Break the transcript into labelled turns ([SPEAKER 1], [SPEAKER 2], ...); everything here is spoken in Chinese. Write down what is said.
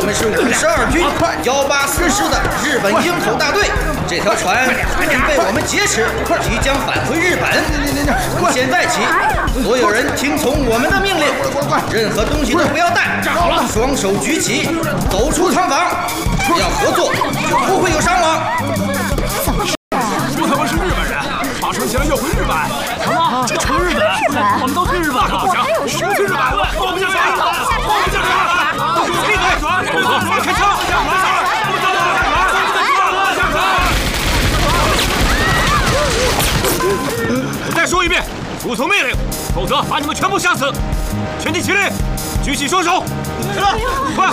[SPEAKER 1] 们是52军184师的日本鹰口大队，这条船已经被我们劫持，即将返回日本。从现在起，所有人听从我们的命令，任何东西都不要带，双手举起，走出舱房。只要合作，就不会有伤亡。
[SPEAKER 2] 说他们是日本人，马上起来要回日本。什么？去日本？我们都去日本？可不行，谁去日本？我们下船！我们下船！立刻下船！开枪！下船！我再说一遍，服从命令，否则把你们全部杀死！全体起立，举起双手！是，快！